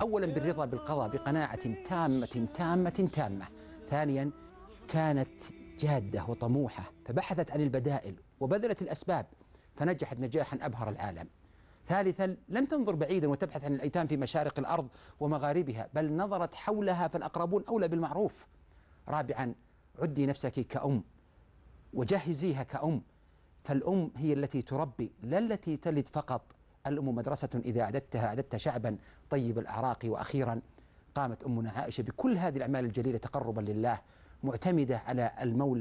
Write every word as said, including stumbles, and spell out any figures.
أولا بالرضا بالقضاء بقناعة تامة تامة تامة. ثانيا كانت جادة وطموحة فبحثت عن البدائل وبذلت الأسباب فنجحت نجاحا أبهر العالم. ثالثا لم تنظر بعيدا وتبحث عن الأيتام في مشارق الأرض ومغاربها، بل نظرت حولها فالأقربون أولى بالمعروف. رابعا عدي نفسك كأم وجهزيها كأم، فالأم هي التي تربي لا التي تلد فقط. الأم مدرسة إذا أعددتها أعددت شعبا طيب الأعراق. وأخيرا قامت أمنا عائشة بكل هذه الأعمال الجليلة تقربا لله معتمدة على المولى